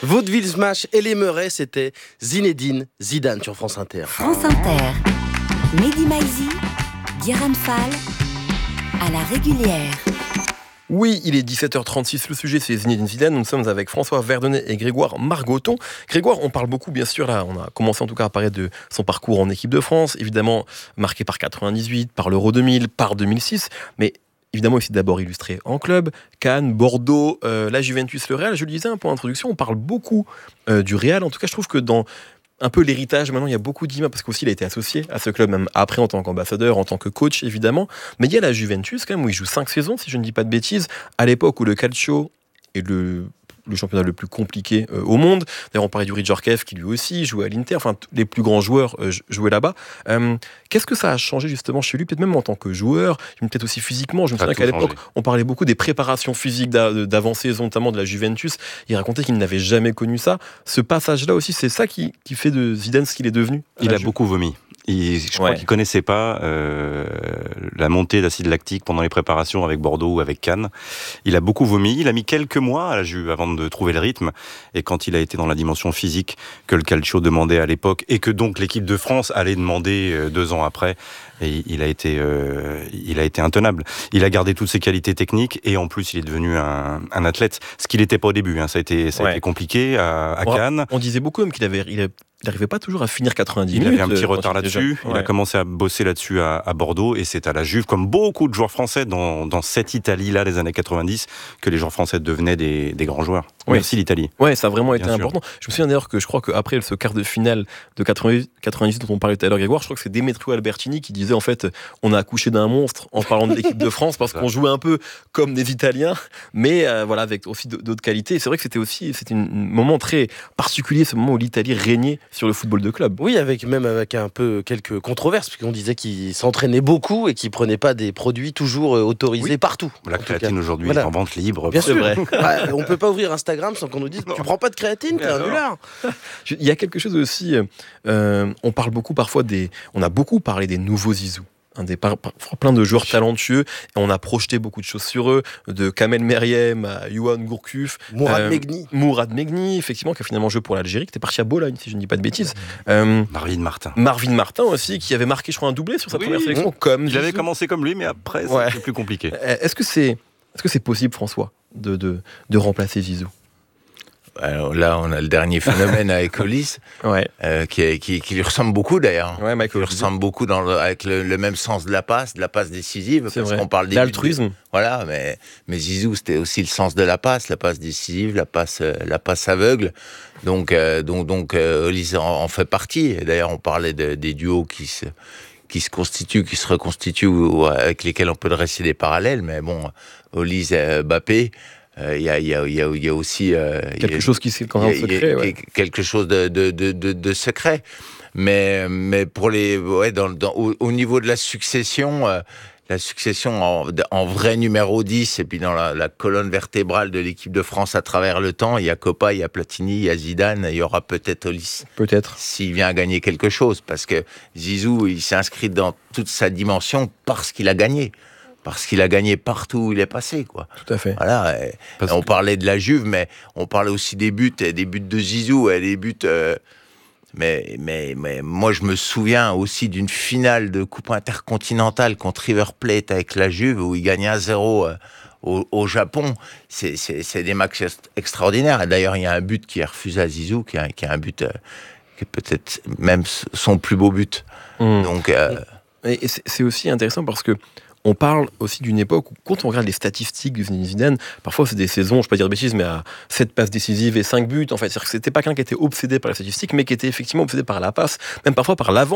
Vaudeville Smash et les Meurets, c'était Zinedine Zidane sur France Inter. France Inter, Mehdi Maizi, Guérin Fall, à la régulière. Oui, il est 17h36, le sujet c'est Zinedine Zidane, nous sommes avec François Verdonnet et Grégoire Margoton. Grégoire, on parle beaucoup bien sûr, là on a commencé en tout cas à parler de son parcours en équipe de France, évidemment marqué par 98, par l'Euro 2000, par 2006, mais évidemment il s'est d'abord illustré en club, Cannes, Bordeaux, la Juventus, le Real. Je le disais un peu en introduction, on parle beaucoup du Real, en tout cas je trouve que dans un peu l'héritage, maintenant il y a beaucoup d'images, parce qu'aussi il a été associé à ce club, même après en tant qu'ambassadeur, en tant que coach évidemment, mais il y a la Juventus quand même, où il joue 5 saisons, si je ne dis pas de bêtises, à l'époque où le calcio est le championnat le plus compliqué au monde. D'ailleurs, on parlait du Rijorkev qui lui aussi jouait à l'Inter, enfin les plus grands joueurs jouaient là-bas. Qu'est-ce que ça a changé justement chez lui, peut-être même en tant que joueur, peut-être aussi physiquement. Je me souviens qu'à l'époque, on parlait beaucoup des préparations physiques d'avant-saison, notamment de la Juventus. Il racontait qu'il n'avait jamais connu ça. Ce passage-là aussi, c'est ça qui fait de Zidane ce qu'il est devenu. Il a beaucoup vomi. Je crois qu'il ne connaissait pas la montée d'acide lactique pendant les préparations avec Bordeaux ou avec Cannes. Il a beaucoup vomi. Il a mis quelques mois à la Juve avant de trouver le rythme. Et quand il a été dans la dimension physique que le calcio demandait à l'époque et que donc l'équipe de France allait demander 2 ans après, et il a été intenable. Il a gardé toutes ses qualités techniques et en plus il est devenu un athlète. Ce qu'il n'était pas au début. Ça a été compliqué à Cannes. On disait beaucoup même qu'il n'arrivait pas toujours à finir 90 minutes. Il avait un petit retard là-dessus. Il a commencé à bosser là-dessus à Bordeaux et c'est à la Juve, comme beaucoup de joueurs français dans cette Italie-là des années 90, que les joueurs français devenaient des grands joueurs. Merci l'Italie. Ouais, ça a vraiment été important. Je me souviens d'ailleurs que je crois qu'après ce quart de finale de 90 dont on parlait tout à l'heure, Grégoire, je crois que c'est Demetrio Albertini qui disait en fait on a accouché d'un monstre en parlant de l'équipe de France parce qu'on jouait un peu comme des Italiens, mais avec aussi d'autres qualités. Et c'est vrai que c'était un moment très particulier, ce moment où l'Italie régnait sur le football de club. Oui, avec un peu quelques controverses, puisqu'on disait qu'il s'entraînait beaucoup et qu'il prenait pas des produits toujours autorisés partout. La créatine aujourd'hui est en vente libre. Bien sûr. Vrai. On peut pas ouvrir Instagram sans qu'on nous dise tu prends pas de créatine, t'es un nulard. Il y a quelque chose aussi, on parle beaucoup parfois on a beaucoup parlé des nouveaux Zizou. Plein de joueurs talentueux, et on a projeté beaucoup de choses sur eux, de Kamel Meriem à Yohan Gourcuff, Mourad Megni, effectivement, qui a finalement joué pour l'Algérie, qui était parti à Bologne, si je ne dis pas de bêtises. Marvin Martin aussi, qui avait marqué, je crois, un doublé sur sa première sélection. Il avait commencé comme lui, mais après, c'était plus compliqué. Est-ce que c'est possible, François, de remplacer Zizou? Alors là, on a le dernier phénomène avec Olise, qui lui ressemble beaucoup d'ailleurs. Qui lui ressemble beaucoup avec le même sens de la passe décisive. C'est parce vrai. qu'on parle d'altruisme. Voilà, mais Zizou, c'était aussi le sens de la passe décisive, la passe aveugle. Donc Olise en fait partie. Et d'ailleurs, on parlait des duos qui se constituent, qui se reconstituent, ou avec lesquels on peut dresser des parallèles. Mais bon, Olise, Mbappé. Il y a aussi quelque chose qui s'est quand même secret, quelque chose de secret, mais pour au niveau de la succession en vrai numéro 10 et puis dans la colonne vertébrale de l'équipe de France à travers le temps, il y a Copa, il y a Platini, il y a Zidane, il y aura peut-être Olise. Peut-être. S'il vient à gagner quelque chose, parce que Zizou, il s'est inscrit dans toute sa dimension parce qu'il a gagné. Parce qu'il a gagné partout où il est passé, quoi. Tout à fait. Voilà. On parlait de la Juve, mais on parlait aussi des buts de Zizou, des buts. Mais moi, je me souviens aussi d'une finale de Coupe intercontinentale contre River Plate avec la Juve où il gagnait 1-0 au Japon. C'est des matchs extraordinaires. Et d'ailleurs, il y a un but qui est refusé à Zizou, qui est un but qui est peut-être même son plus beau but. Donc. Et c'est aussi intéressant parce que on parle aussi d'une époque où, quand on regarde les statistiques de Zidane, parfois c'est des saisons, je ne vais pas dire de bêtises, mais à 7 passes décisives et 5 buts. En fait, c'est-à-dire que c'était pas quelqu'un qui était obsédé par la statistique, mais qui était effectivement obsédé par la passe, même parfois par l'avant.